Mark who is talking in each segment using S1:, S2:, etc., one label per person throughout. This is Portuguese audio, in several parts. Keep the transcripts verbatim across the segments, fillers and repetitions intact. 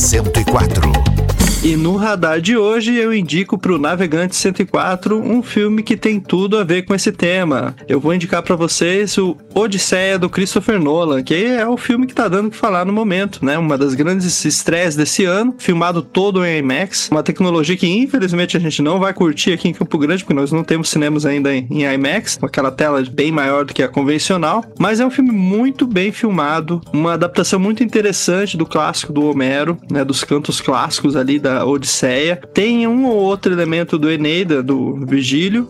S1: cento e quatro.
S2: E no radar de hoje eu indico pro Navegante cento e quatro um filme que tem tudo a ver com esse tema. Eu vou indicar pra vocês o Odisseia do Christopher Nolan, que é o filme que tá dando o que falar no momento, né? Uma das grandes estreias desse ano, filmado todo em IMAX, uma tecnologia que infelizmente a gente não vai curtir aqui em Campo Grande, porque nós não temos cinemas ainda em IMAX, com aquela tela bem maior do que a convencional, mas é um filme muito bem filmado, uma adaptação muito interessante do clássico do Homero, né? Dos cantos clássicos ali da da Odisseia. Tem um ou outro elemento do Eneida, do Virgílio,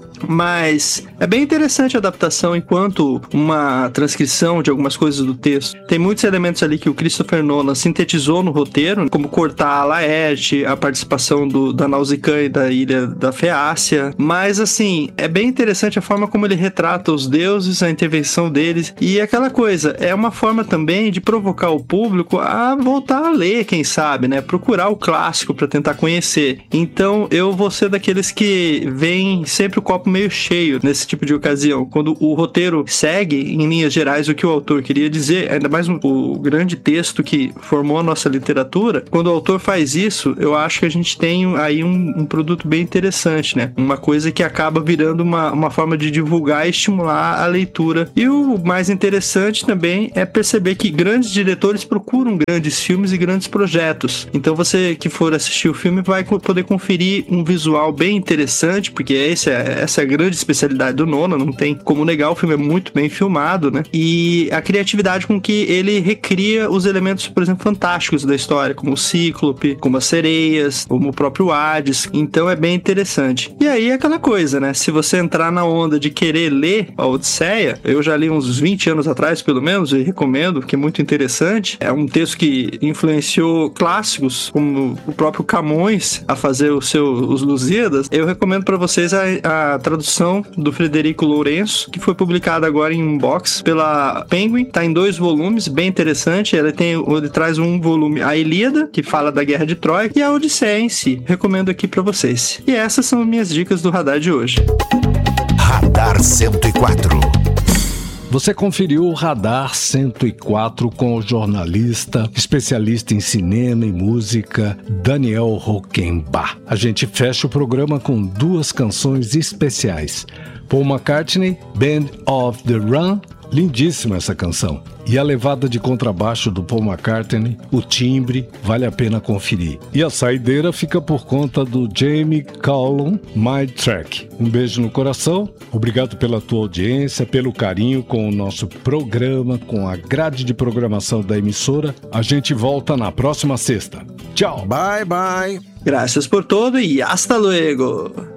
S2: mas é bem interessante a adaptação enquanto uma transcrição de algumas coisas do texto. Tem muitos elementos ali que o Christopher Nolan sintetizou no roteiro, como cortar a Laerte, a participação do, da Nausicaa e da Ilha da Feácia, mas assim, é bem interessante a forma como ele retrata os deuses, a intervenção deles, e aquela coisa, é uma forma também de provocar o público a voltar a ler, quem sabe, né? Procurar o clássico para tentar conhecer. Então eu vou ser daqueles que veem sempre o copo meio cheio nesse tipo de ocasião, quando o roteiro segue em linhas gerais o que o autor queria dizer, ainda mais um, o grande texto que formou a nossa literatura. Quando o autor faz isso, eu acho que a gente tem aí um, um produto bem interessante, né? Uma coisa que acaba virando uma, uma forma de divulgar e estimular a leitura. E o mais interessante também é perceber que grandes diretores procuram grandes filmes e grandes projetos. Então você que for assistir o filme vai poder conferir um visual bem interessante, porque esse é, essa é a grande especialidade do Nolan, não tem como negar, o filme é muito bem filmado, né? E a criatividade com que ele recria os elementos, por exemplo, fantásticos da história, como o Cíclope, como as sereias, como o próprio Hades. Então é bem interessante. E aí é aquela coisa, né? Se você entrar na onda de querer ler a Odisseia, eu já li uns vinte anos atrás, pelo menos, e recomendo, que é muito interessante. É um texto que influenciou clássicos, como o próprio Camões a fazer o seu, os Lusíadas. Eu recomendo para vocês a, a tradução do Frederico Lourenço, que foi publicada agora em um box pela Penguin, tá em dois volumes, bem interessante. Ele tem, ele traz um volume, a Ilíada, que fala da Guerra de Troia, e a Odisseia em si. Recomendo aqui para vocês. E essas são minhas dicas do radar de hoje.
S1: Radar cento e quatro.
S3: Você conferiu o Radar cento e quatro com o jornalista, especialista em cinema e música, Daniel Rockenbach. A gente fecha o programa com duas canções especiais. Paul McCartney, Band of the Run. Lindíssima essa canção. E a levada de contrabaixo do Paul McCartney, o timbre, vale a pena conferir. E a saideira fica por conta do Jamie Cullum, My Track. Um beijo no coração, obrigado pela tua audiência, pelo carinho com o nosso programa, com a grade de programação da emissora. A gente volta na próxima sexta. Tchau!
S1: Bye, bye!
S2: Graças por todo e hasta luego!